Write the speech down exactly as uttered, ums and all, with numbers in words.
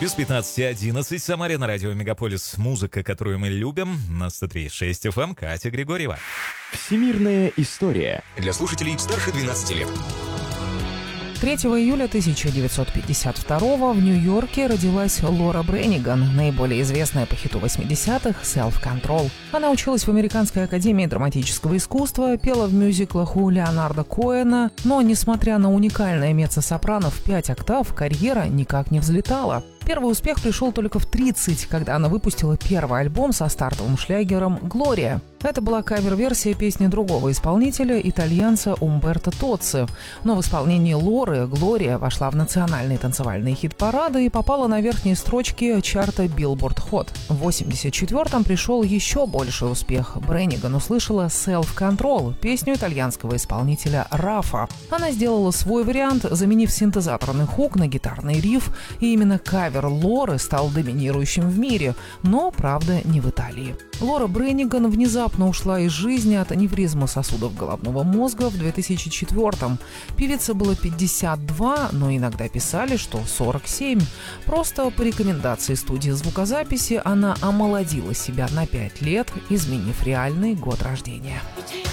Без пятнадцати одиннадцать в Самаре на радио Мегаполис. Музыка, которую мы любим. На сто три и шесть эф эм. Катя Григорьева. Всемирная история. Для слушателей старше двенадцати лет. третьего июля тысяча девятьсот пятьдесят второго в Нью-Йорке родилась Лора Бренниган, наиболее известная по хиту восьмидесятых «Self Control». Она училась в Американской академии драматического искусства, пела в мюзиклах у Леонарда Коэна, но, несмотря на уникальное меццо-сопрано в пять октав, карьера никак не взлетала. Первый успех пришел только в тридцать, когда она выпустила первый альбом со стартовым шлягером «Глория». Это была кавер-версия песни другого исполнителя, итальянца Умберто Тоцци. Но в исполнении Лоры «Глория» вошла в национальные танцевальные хит-парады и попала на верхние строчки чарта Billboard Hot. В восемьдесят четвёртом пришел еще больший успех. Бренниган услышала «Self Control», песню итальянского исполнителя Рафа. Она сделала свой вариант, заменив синтезаторный хук на гитарный риф, и именно кавер Лоры стал доминирующим в мире, но, правда, не в Италии. Лора Бренниган внезапно ушла из жизни от аневризмы сосудов головного мозга в две тысячи четвёртом. Певице было пятьдесят два, но иногда писали, что сорок семь. Просто по рекомендации студии звукозаписи она омолодила себя на пять лет, изменив реальный год рождения.